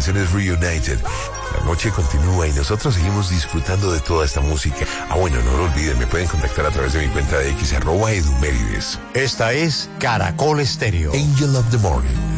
canción es Reunited. La noche continúa y nosotros seguimos disfrutando de toda esta música. Bueno, no lo olviden, me pueden contactar a través de mi cuenta de X, @edumérides. Esta es Caracol Estéreo. Angel of the Morning.